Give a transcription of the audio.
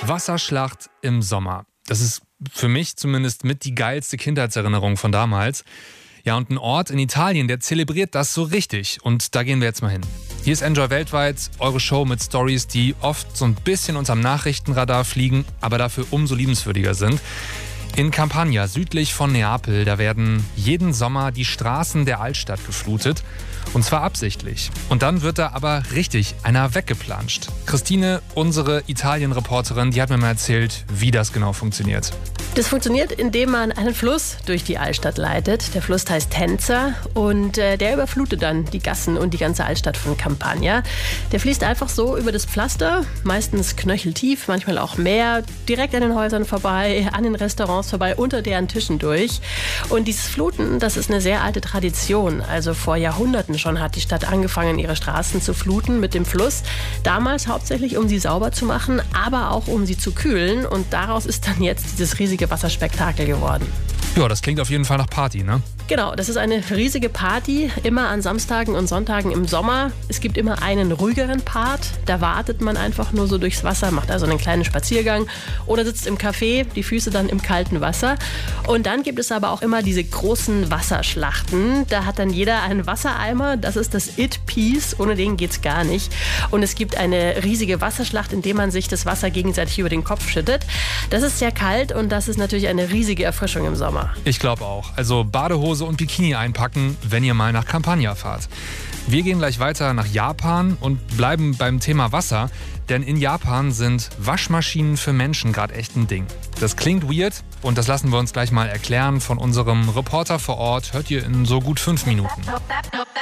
Wasserschlacht im Sommer. Das ist für mich zumindest mit die geilste Kindheitserinnerung von damals. Ja, und ein Ort in Italien, der zelebriert das so richtig. Und da gehen wir jetzt mal hin. Hier ist Enjoy Weltweit, eure Show mit Stories, die oft so ein bisschen unterm Nachrichtenradar fliegen, aber dafür umso liebenswürdiger sind. In Campania, südlich von Neapel, da werden jeden Sommer die Straßen der Altstadt geflutet. Und zwar absichtlich. Und dann wird da aber richtig einer weggeplanscht. Christine, unsere Italien-Reporterin, die hat mir mal erzählt, wie das genau funktioniert. Das funktioniert, indem man einen Fluss durch die Altstadt leitet. Der Fluss heißt Tenza und der überflutet dann die Gassen und die ganze Altstadt von Campania. Der fließt einfach so über das Pflaster, meistens knöcheltief, manchmal auch mehr, direkt an den Häusern vorbei, an den Restaurants vorbei, unter deren Tischen durch. Und dieses Fluten, das ist eine sehr alte Tradition. Also vor Jahrhunderten schon hat die Stadt angefangen, ihre Straßen zu fluten mit dem Fluss. Damals hauptsächlich, um sie sauber zu machen, aber auch um sie zu kühlen. Und daraus ist dann jetzt dieses riesige Wasserspektakel geworden. Ja, das klingt auf jeden Fall nach Party, ne? Genau, das ist eine riesige Party, immer an Samstagen und Sonntagen im Sommer. Es gibt immer einen ruhigeren Part, da wartet man einfach nur so durchs Wasser, macht also einen kleinen Spaziergang oder sitzt im Café, die Füße dann im kalten Wasser. Und dann gibt es aber auch immer diese großen Wasserschlachten. Da hat dann jeder einen Wassereimer, das ist das It-Piece, ohne den geht's gar nicht. Und es gibt eine riesige Wasserschlacht, in der man sich das Wasser gegenseitig über den Kopf schüttet. Das ist sehr kalt und das ist natürlich eine riesige Erfrischung im Sommer. Ich glaube auch. Also Badehose und Bikini einpacken, wenn ihr mal nach Campania fahrt. Wir gehen gleich weiter nach Japan und bleiben beim Thema Wasser, denn in Japan sind Waschmaschinen für Menschen gerade echt ein Ding. Das klingt weird und das lassen wir uns gleich mal erklären von unserem Reporter vor Ort. Hört ihr in so gut 5 Minuten.